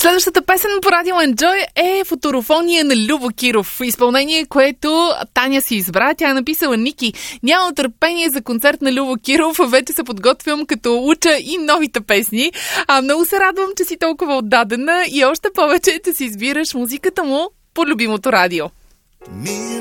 Следващата песен по Радио Enjoy е Футурофония на Любо Киров. Изпълнение, което Таня си избра. Тя е написала: Ники, нямам търпение за концерт на Любо Киров. Вече се подготвям, като уча и новите песни. Много се радвам, че си толкова отдадена и още повече, че си избираш музиката му по любимото радио.